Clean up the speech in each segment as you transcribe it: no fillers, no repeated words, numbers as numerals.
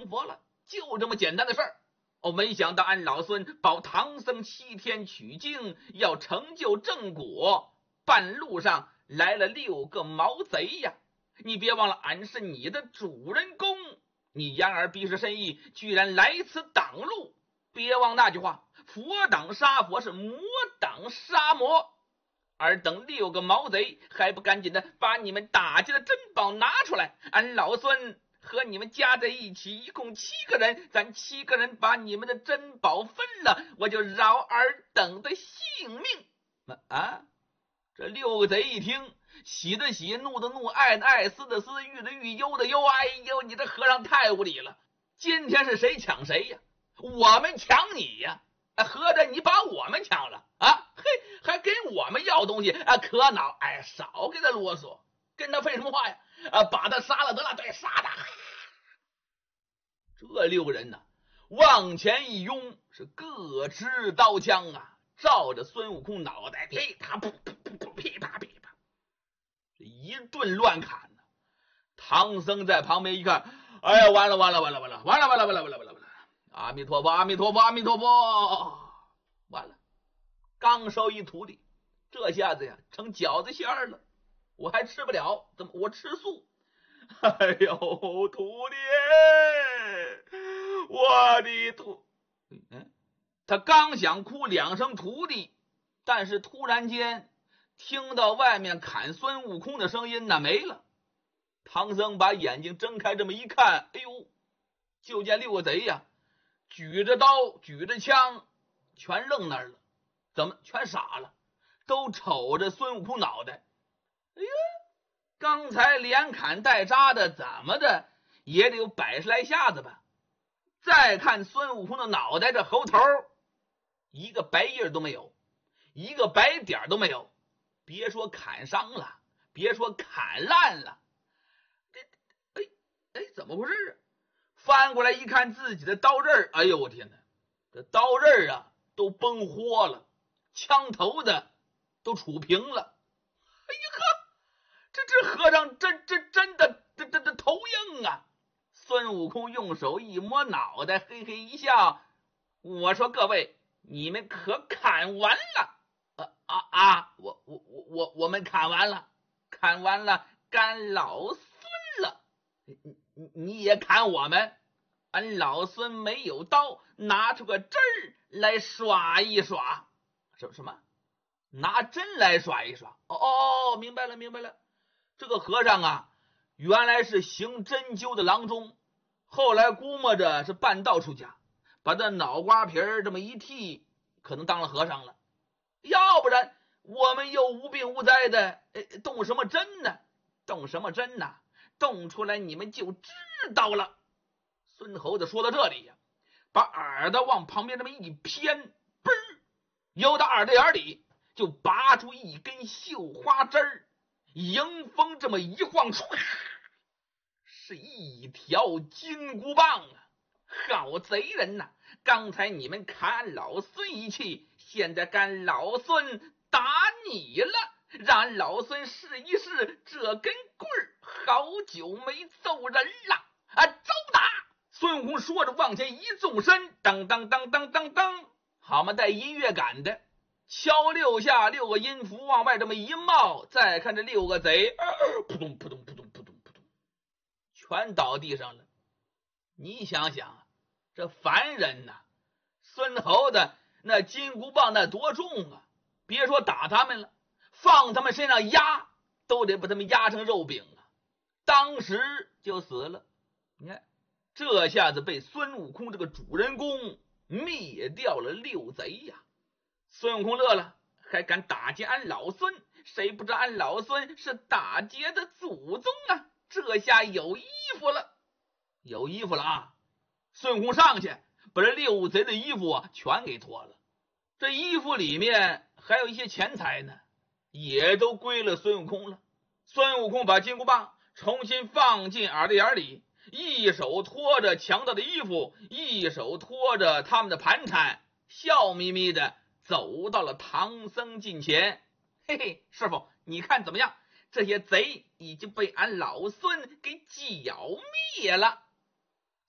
成佛了，就这么简单的事儿。没想到俺老孙保唐僧7天取经，要成就正果，半路上来了6个毛贼呀！你别忘了，俺是你的主人公，你言而必是深意，居然来此挡路。别忘那句话，佛挡杀佛，是魔挡杀魔。而等6个毛贼还不赶紧的把你们大家的珍宝拿出来，俺老孙和你们加在一起一共7个人，咱7个人把你们的珍宝分了，我就饶尔等的性命。这6个贼一听，喜的喜，怒的怒，爱的爱，思的思，郁的郁，忧的忧。哎呦，你这和尚太无理了！今天是谁抢谁呀？我们抢你呀！合着你把我们抢了啊？嘿，还给我们要东西啊？可恼！哎，少给他啰嗦，跟他废什么话呀？把他杀了得了，对，杀他！这6个人呢，往前一拥，是各持刀枪啊，照着孙悟空脑袋，噼啪噗噗噗噗，噼啪噼啪，这一顿乱砍呢。唐僧在旁边一看，哎呀，完了！阿弥陀佛，阿弥陀佛，阿弥陀佛！完了，刚收一徒弟，这下子呀成饺子馅儿了，我还吃不了，怎么我吃素？哎呦，徒弟，我的他刚想哭2声徒弟，但是突然间听到外面砍孙悟空的声音呢，没了。唐僧把眼睛睁开，这么一看，哎呦，就见6个贼呀，举着刀举着枪，全愣那儿了。怎么全傻了？都瞅着孙悟空脑袋。哎呀，刚才连砍带扎的，怎么的也得有100来下子吧。再看孙悟空的脑袋，这猴头一个白印都没有，一个白点都没有，别说砍伤了，别说砍烂了，怎么回事啊？翻过来一看自己的刀刃，哎呦我天哪，这刀刃啊都崩豁了，枪头的都杵平了。哎呀呵，这和尚真的头硬啊！孙悟空用手一摸脑袋，嘿嘿一笑，我说各位，你们可砍完了？我们砍完了，干老孙了。你也砍我们？俺老孙没有刀，拿出个针儿来耍一耍。什么？拿针来耍一耍？明白了。这个和尚啊，原来是行针灸的郎中，后来估摸着是半道出家，把这脑瓜皮这么一剃，可能当了和尚了。要不然我们又无病无灾的，动什么针呢？动什么针呢？动出来你们就知道了。孙猴子说到这里呀，把耳朵往旁边这么一偏，嘣儿，由到耳朵眼里就拔出一根绣花针儿，迎风这么一晃，是一条金箍棒啊！好贼人呐！刚才你们砍老孙一气，现在干老孙打你了，让老孙试一试这根棍儿，好久没揍人了走打！孙悟空说着往前一纵身，当当当当当当，好嘛，带音乐感的，敲6下，6个音符往外这么一冒，再看这6个贼，扑通扑通扑通扑通扑通，全倒地上了。你想想，这凡人呐，孙猴子那金箍棒那多重啊！别说打他们了，放他们身上压，都得把他们压成肉饼啊！当时就死了。你看，这下子被孙悟空这个主人公灭掉了6贼呀！孙悟空乐了，还敢打劫俺老孙？谁不知俺老孙是打劫的祖宗啊！这下有衣服了啊！孙悟空上去把这6贼的衣服啊全给脱了，这衣服里面还有一些钱财呢，也都归了孙悟空了。孙悟空把金箍棒重新放进耳朵眼里，一手托着强盗的衣服，一手托着他们的盘缠，笑眯眯的走到了唐僧近前。嘿嘿，师傅，你看怎么样？这些贼已经被俺老孙给剿灭了。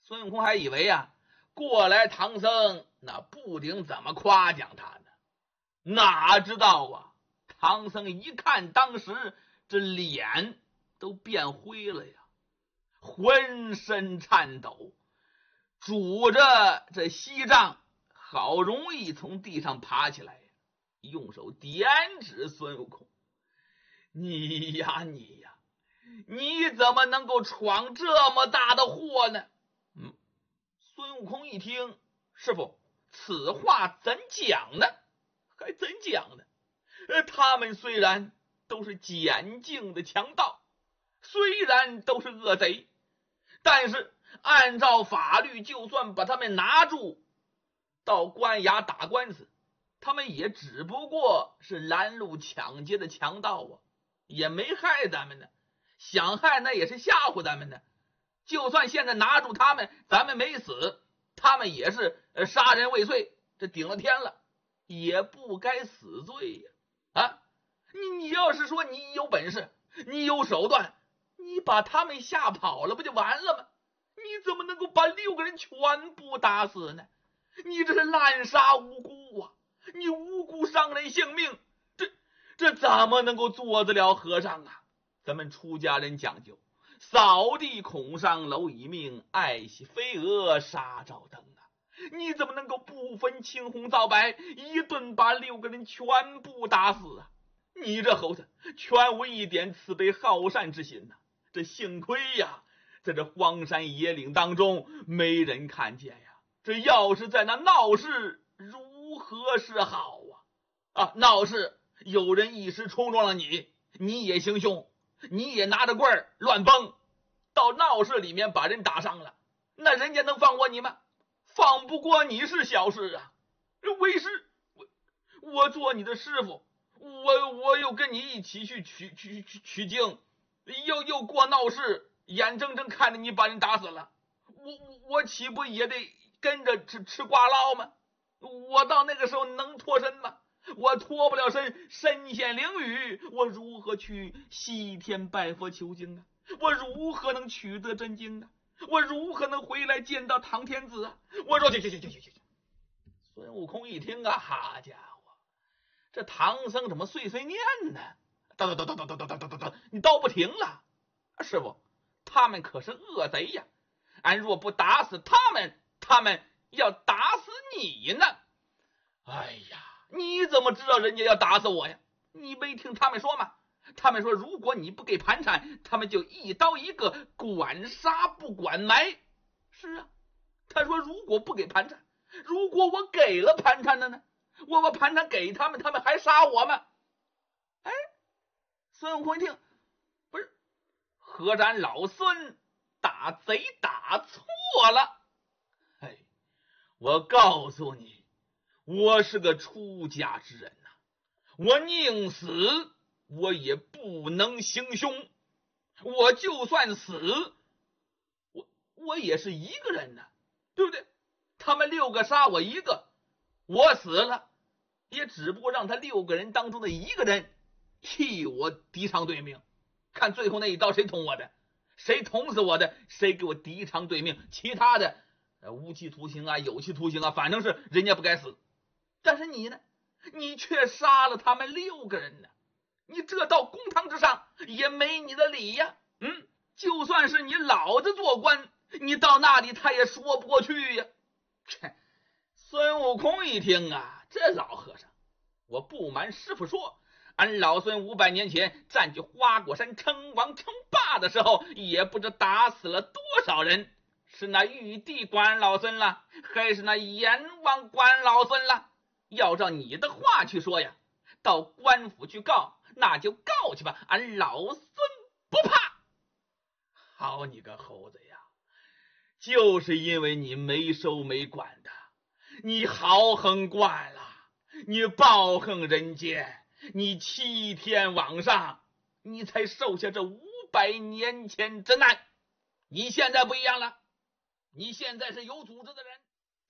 孙悟空还以为啊，过来唐僧那不定怎么夸奖他呢，哪知道啊，唐僧一看当时这脸都变灰了呀，浑身颤抖，拄着这锡杖，好容易从地上爬起来，用手点指孙悟空：“你呀，你怎么能够闯这么大的祸呢？”孙悟空一听，师傅，此话怎讲呢？还怎讲呢？他们虽然都是简净的强盗，虽然都是恶贼，但是按照法律，就算把他们拿住到官衙打官司，他们也只不过是拦路抢劫的强盗啊，也没害咱们呢，想害那也是吓唬咱们呢。就算现在拿住他们，咱们没死，他们也是杀人未遂，这顶了天了，也不该死罪呀！啊，你要是说你有本事，你有手段，你把他们吓跑了不就完了吗？你怎么能够把6个人全部打死呢？你这是滥杀无辜啊！你无辜伤人性命，这怎么能够做得了和尚啊？咱们出家人讲究扫地恐伤蝼蚁命，爱惜飞蛾杀照灯啊！你怎么能够不分青红皂白，一顿把6个人全部打死啊？你这猴子全无一点慈悲好善之心啊！这幸亏呀，在这荒山野岭当中没人看见呀，这要是在那闹市，如何是好啊？闹市有人一时冲撞了你，你也行凶，你也拿着棍儿乱蹦，到闹市里面把人打伤了，那人家能放过你吗？放不过你是小事啊！为师，我做你的师傅，我又跟你一起去取经，又过闹市，眼睁睁看着你把人打死了，我岂不也得跟着吃瓜捞吗？我到那个时候能脱身吗？我脱不了身，身陷囹圄，我如何去西天拜佛求经啊？我如何能取得真经啊？我如何能回来见到唐天子啊？我说去！孙悟空一听啊，好家伙，这唐僧怎么碎念呢？叨，你叨不停了。师傅，他们可是恶贼呀，俺若不打死他们要打死你呢。哎呀，你怎么知道人家要打死我呀？你没听他们说吗？他们说如果你不给盘缠，他们就一刀一个，管杀不管埋。是啊，他说如果不给盘缠，如果我给了盘缠的呢？我把盘缠给他们，他们还杀我吗？哎，孙悟空一听，不是，合咱老孙打贼打错了。哎，我告诉你，我是个出家之人呐，我宁死我也不能行凶，我就算死，我也是一个人呢，对不对？他们6个杀我一个，我死了，也只不过让他6个人当中的一个人替我敌偿对命，看最后那一刀谁捅我的，谁捅死我的，谁给我敌偿对命，其他的无期徒刑啊，有期徒刑啊，反正是人家不该死。但是你呢，你却杀了他们6个人呢，你这到公堂之上也没你的理呀。就算是你老子做官，你到那里他也说不过去呀。孙悟空一听啊，这老和尚，我不瞒师傅说，俺老孙500年前占据花果山称王称霸的时候，也不知打死了多少人，是那玉帝管老孙了，还是那阎王管老孙了？要照你的话去说呀，到官府去告，那就告去吧，俺老孙不怕。好你个猴子呀，就是因为你没收没管的，你豪横惯了，你暴横人间，你欺天罔上，你才受下这500年前之难。你现在不一样了，你现在是有组织的人。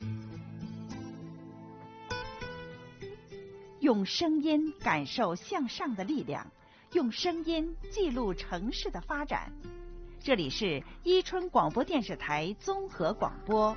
用声音感受向上的力量，用声音记录城市的发展。 这里是伊春广播电视台综合广播。